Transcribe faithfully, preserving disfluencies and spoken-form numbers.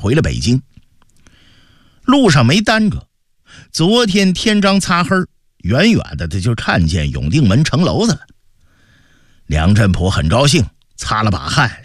回了北京。路上没耽搁，昨天天刚擦黑，远远的他就看见永定门城楼子了。梁振甫很高兴，擦了把汗，